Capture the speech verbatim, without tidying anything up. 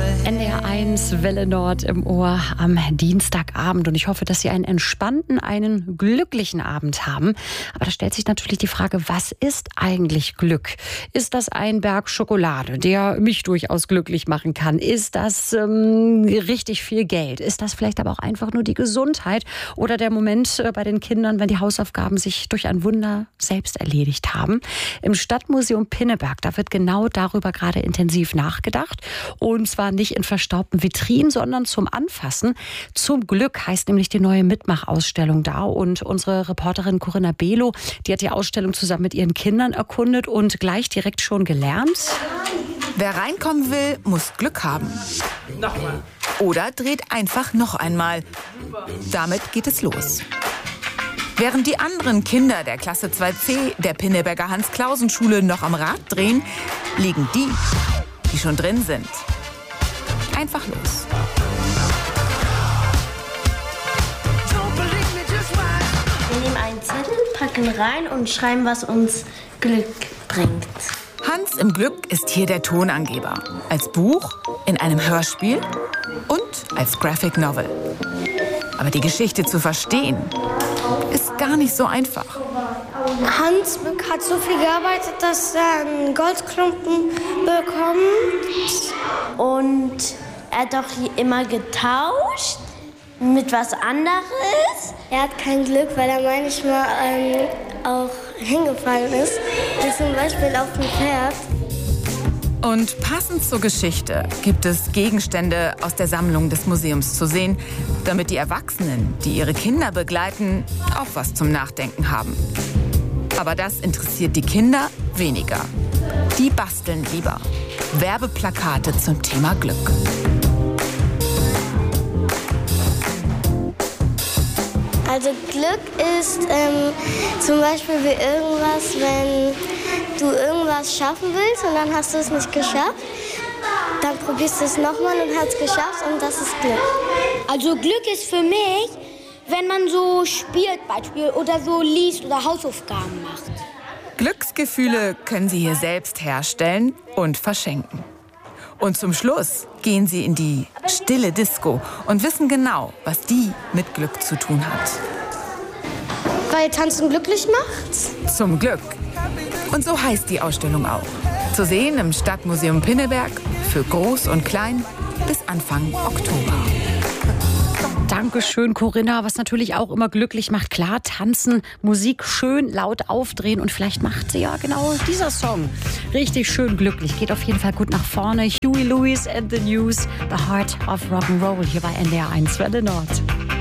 N D R eins Welle Nord im Ohr am Dienstagabend. Und ich hoffe, dass Sie einen entspannten, einen glücklichen Abend haben. Aber da stellt sich natürlich die Frage, was ist eigentlich Glück? Ist das ein Berg Schokolade, der mich durchaus glücklich machen kann? Ist das ähm, richtig viel Geld? Ist das vielleicht aber auch einfach nur die Gesundheit? Oder der Moment äh, bei den Kindern, wenn die Hausaufgaben sich durch ein Wunder selbst erledigt haben? Im Stadtmuseum Pinneberg, da wird genau darüber gerade intensiv nachgedacht. Und zwar nicht in verstaubten Vitrinen, sondern zum Anfassen. Zum Glück heißt nämlich die neue Mitmachausstellung da. Und unsere Reporterin Corinna Belo, die hat die Ausstellung zusammen mit ihren Kindern erkundet und gleich direkt schon gelernt. Wer reinkommen will, muss Glück haben. Nochmal. Oder dreht einfach noch einmal. Damit geht es los. Während die anderen Kinder der Klasse zwei C der Pinneberger Hans-Clausen-Schule noch am Rad drehen, liegen die, die schon drin sind, einfach los. Wir nehmen einen Zettel, packen rein und schreiben, was uns Glück bringt. Hans im Glück ist hier der Tonangeber. Als Buch, in einem Hörspiel und als Graphic Novel. Aber die Geschichte zu verstehen, ist gar nicht so einfach. Hans hat so viel gearbeitet, dass er einen Goldklumpen bekommt. Und er hat doch immer getauscht mit was anderes. Er hat kein Glück, weil er manchmal ähm, auch hingefallen ist, wie zum Beispiel auf dem Pferd. Und passend zur Geschichte gibt es Gegenstände aus der Sammlung des Museums zu sehen, damit die Erwachsenen, die ihre Kinder begleiten, auch was zum Nachdenken haben. Aber das interessiert die Kinder weniger. Die basteln lieber Werbeplakate zum Thema Glück. Also Glück ist ähm, zum Beispiel wie irgendwas, wenn du irgendwas schaffen willst und dann hast du es nicht geschafft. Dann probierst du es nochmal und hast es geschafft und das ist Glück. Also Glück ist für mich, wenn man so spielt, Beispiel, oder so liest oder Hausaufgaben macht. Glücksgefühle können Sie hier selbst herstellen und verschenken. Und zum Schluss gehen Sie in die stille Disco und wissen genau, was die mit Glück zu tun hat. Weil Tanzen glücklich macht? Zum Glück. Und so heißt die Ausstellung auch. Zu sehen im Stadtmuseum Pinneberg für Groß und Klein bis Anfang Oktober. Dankeschön, Corinna. Was natürlich auch immer glücklich macht, klar, tanzen, Musik schön laut aufdrehen und vielleicht macht sie ja genau dieser Song richtig schön glücklich. Geht auf jeden Fall gut nach vorne. Huey Lewis and the News, The Heart of Rock'n'Roll hier bei N D R eins Welle Nord.